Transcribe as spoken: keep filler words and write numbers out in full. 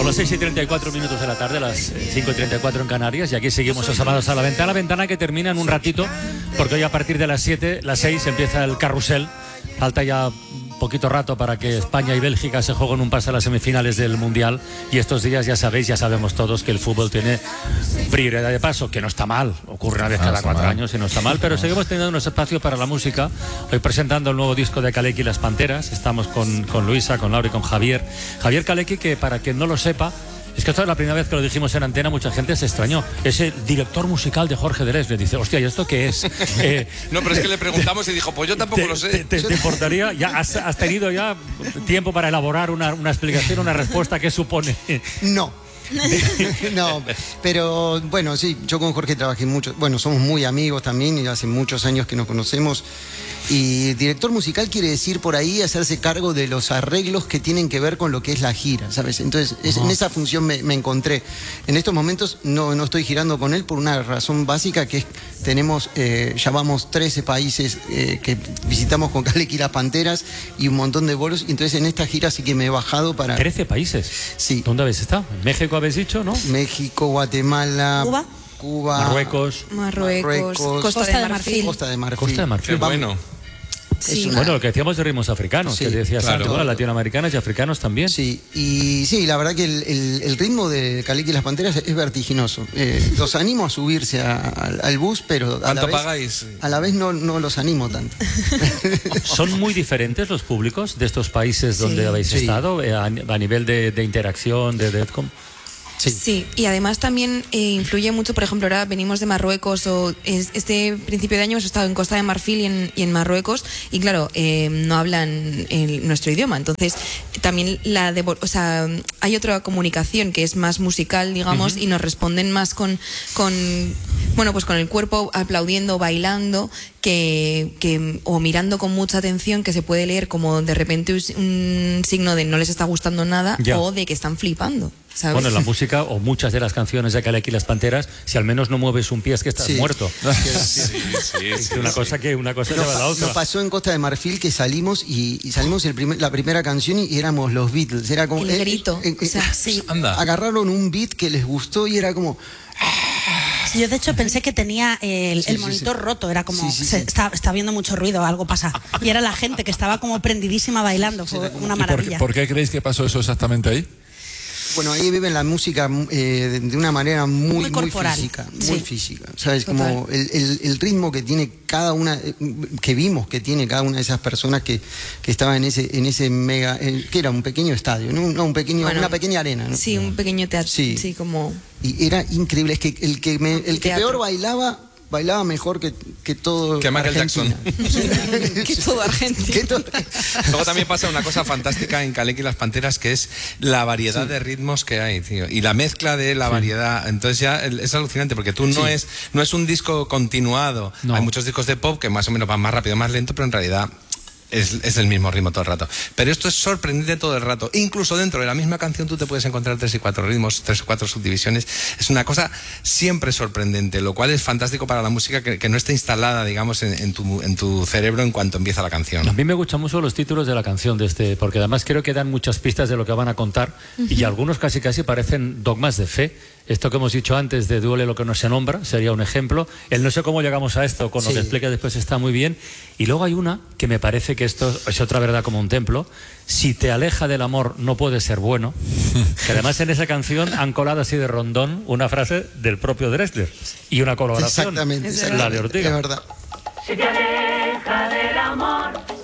Son las seis y treinta y cuatro minutos de la tarde, las cinco y treinta y cuatro en Canarias, y aquí seguimos asomados a la ventana, ventana que termina en un ratito, porque hoy a partir de las siete, las seis, empieza el carrusel. Falta ya poquito rato para que España y Bélgica se jueguen un pase a las semifinales del Mundial, y estos días ya sabéis, ya sabemos todos que el fútbol tiene prioridad de paso, que no está mal, ocurre una vez cada ah, cuatro mal. años y no está mal, pero no. Seguimos teniendo unos espacios para la música. Hoy presentando el nuevo disco de Kalecki y las Panteras, estamos con, con Luisa, con Laura y con Javier. Javier Kalecki, que para quien no lo sepa, es que esta es la primera vez que lo dijimos en antena, mucha gente se extrañó. Es el director musical de Jorge Dresler. Dice, hostia, ¿y esto qué es? Eh, no, pero es que le preguntamos y dijo, pues yo tampoco te, lo sé. ¿Te, te, te importaría? ¿Ya has, has tenido ya tiempo para elaborar una, una explicación, una respuesta que supone? No. No, pero bueno, sí, yo con Jorge trabajé mucho, bueno, somos muy amigos también y hace muchos años que nos conocemos. Y director musical quiere decir por ahí hacerse cargo de los arreglos que tienen que ver con lo que es la gira, ¿sabes? Entonces, es, en esa función me, me encontré. En estos momentos no, no estoy girando con él por una razón básica, que es tenemos, eh, ya vamos trece países eh, que visitamos con Kalecki y las Panteras y un montón de bolos. Y entonces en esta gira sí que me he bajado para... ¿trece países? Sí. ¿Dónde habéis estado? ¿En México habéis dicho, no? México, Guatemala... ¿Cuba? Cuba, Marruecos, Marruecos, Marruecos Costa, Costa de Marfil. Costa de Marfil. Costa de Marfil. Qué bueno. Sí. Una... Bueno, lo que decíamos de ritmos africanos, sí, que decías claro. antes, latinoamericanos y africanos también. Sí, y sí, la verdad que el, el, el ritmo de Kalecki y las Panteras es vertiginoso. Eh, los animo a subirse a, a, al bus, pero a ¿cuánto la vez, pagáis? A la vez no, no los animo tanto. ¿Son muy diferentes los públicos de estos países donde sí. habéis sí. estado eh, a, a nivel de, de interacción, de, de Sí. sí, y además también eh, influye mucho, por ejemplo, ahora venimos de Marruecos, o es, este principio de año hemos estado en Costa de Marfil y en, y en Marruecos, y claro, eh, no hablan el, nuestro idioma, entonces también la de, o sea, hay otra comunicación que es más musical, digamos, uh-huh. y nos responden más con, con, bueno, pues con el cuerpo aplaudiendo, bailando, que, que o mirando con mucha atención, que se puede leer como de repente un, un signo de no les está gustando nada, ya. O de que están flipando, ¿sabes? Bueno, la música o muchas de las canciones de Kalecki y las Panteras, si al menos no mueves un pie es que estás sí. muerto. Sí, sí, sí, sí, una cosa que una cosa nos, lleva a la otra. Nos pasó en Costa de Marfil que salimos y, y salimos el primer, la primera canción y éramos los Beatles. Era como el grito. Eh, eh, o sea, sí. Anda. Agarraron un beat que les gustó y era como... Yo de hecho pensé que tenía el, sí, el sí, monitor sí. roto, era como, sí, sí, se, sí. Está, está viendo mucho ruido, algo pasa. Y era la gente que estaba como prendidísima bailando, fue una maravilla. ¿Y por, por qué creéis que pasó eso exactamente ahí? Bueno, ahí viven la música eh, de una manera muy, muy, muy física, muy sí. física. ¿Sabes? Como el, el, el ritmo que tiene cada una, que vimos que tiene cada una de esas personas que, que estaban en ese, en ese mega, eh, que era un pequeño estadio, no, no un pequeño, bueno, una pequeña arena, ¿no? Sí, un pequeño teatro, sí, sí como. Y era increíble, es que el que me, el que peor bailaba. Bailaba mejor que, que todo que Michael Jackson. Que todo Argentina. Que todo... Luego también pasa una cosa fantástica en Kalecki y las Panteras, que es la variedad sí. de ritmos que hay, tío. Y la mezcla de la sí. variedad. Entonces ya es alucinante, porque tú no, sí. es, no es un disco continuado. No. Hay muchos discos de pop que más o menos van más rápido, más lento, pero en realidad... Es, es el mismo ritmo todo el rato. Pero esto es sorprendente todo el rato. Incluso dentro de la misma canción tú te puedes encontrar tres y cuatro ritmos, tres o cuatro subdivisiones. Es una cosa siempre sorprendente, lo cual es fantástico para la música que, que no esté instalada, digamos, en, en, tu, en tu cerebro en cuanto empieza la canción. A mí me gustan mucho los títulos de la canción de este, porque además creo que dan muchas pistas de lo que van a contar uh-huh. y algunos casi casi parecen dogmas de fe. Esto que hemos dicho antes de duele lo que no se nombra, sería un ejemplo. El no sé cómo llegamos a esto, con sí. lo que explica después está muy bien. Y luego hay una que me parece que esto es otra verdad como un templo. Si te aleja del amor no puede ser bueno. Que además en esa canción han colado así de rondón una frase del propio Dresler. Y una colaboración, exactamente, la de Ortega. Es verdad. Si te aleja del amor